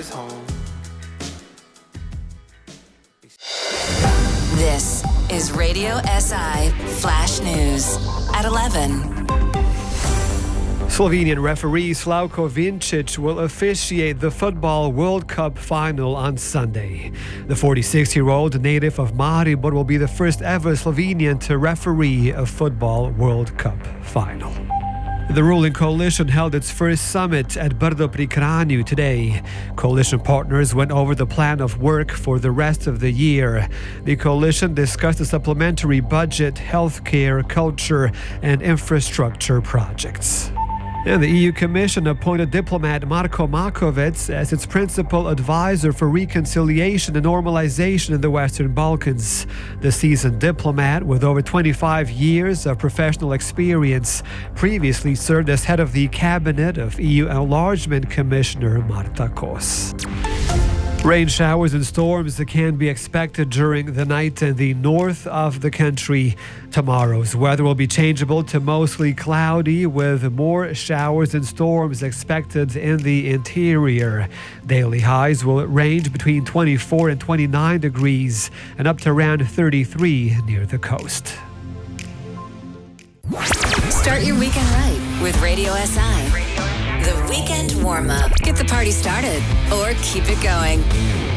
is home. This is Radio SI Flash News at 11. Slovenian referee Slavko Vincic will officiate the Football World Cup final on Sunday. The 46-year-old native of Maribor will be the first ever Slovenian to referee a Football World Cup final. The ruling coalition held its first summit at Brdo pri Kranju today. Coalition partners went over the plan of work for the rest of the year. The coalition discussed a supplementary budget, healthcare, culture, and infrastructure projects. And the EU Commission appointed diplomat Marko Markovic as its principal advisor for reconciliation and normalization in the Western Balkans. The seasoned diplomat, with over 25 years of professional experience, previously served as head of the cabinet of EU Enlargement Commissioner Marta Kos. Rain showers and storms can be expected during the night in the north of the country. Tomorrow's weather will be changeable to mostly cloudy, with more showers and storms expected in the interior. Daily highs will range between 24 and 29 degrees and up to around 33 near the coast. Start your weekend right with Radio SI. The weekend warm-up. Get the party started or keep it going.